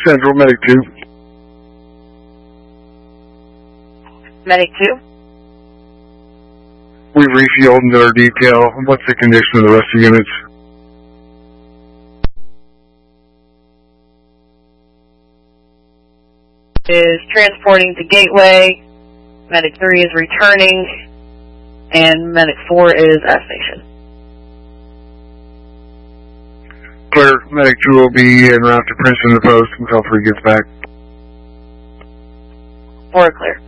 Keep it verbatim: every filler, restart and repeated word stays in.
Central, Medic two. Medic two? We've refueled another detail. What's the condition of the rest of the units? Is transporting to Gateway. Medic three is returning. And Medic four is at station. Clear. Medic two will be en route to Princeton the Post until three gets back. Four clear.